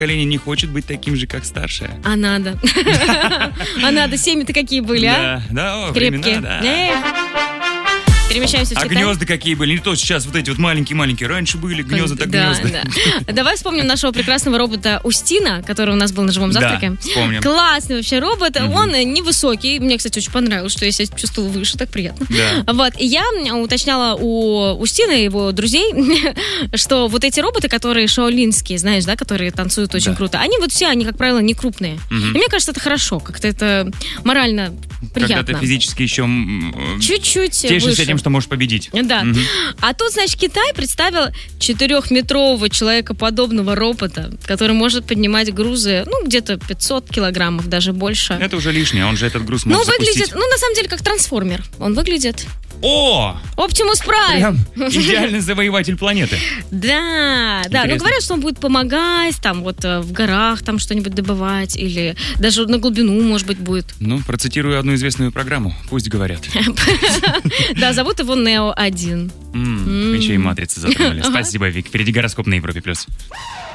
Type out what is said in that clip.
поколение не хочет быть таким же, как старшее. А надо. А надо. Семьи-то какие были, а? Да, Крепкие. времена, да. Перемещаемся в Китай. А гнезда какие были? Не то сейчас вот эти вот маленькие-маленькие. Раньше были гнезда, так гнезда. Да. Давай вспомним нашего прекрасного робота Устина, который у нас был на живом завтраке. Да, вспомним. Классный вообще робот. Он невысокий. Мне, кстати, очень понравилось, что я себя чувствовала выше. Так приятно. Да. Вот. И я уточняла у Устина и его друзей, что вот эти роботы, которые шаолинские, знаешь, да, которые танцуют очень круто, они вот все, они, как правило, не крупные. И мне кажется, это хорошо. Как-то это морально приятно. Когда ты физически еще чуть-чуть тешишься выше. тем, что можешь победить. Да. А тут, значит, Китай представил 4-метрового человекоподобного робота, который может поднимать грузы, где-то 500 килограммов, даже больше. Это уже лишнее, он же этот груз может запустить. Выглядит, на самом деле, как трансформер. Он выглядит. О! Оптимус Прайм! Прям идеальный завоеватель планеты. Да. Говорят, что он будет помогать, там, вот, в горах, там, что-нибудь добывать, или даже на глубину, может быть, будет. Процитирую одну известную программу, пусть говорят. Да, зовут его Нео-1. Еще и матрицы затронули. Спасибо, Вик. Впереди гороскоп на Европе+.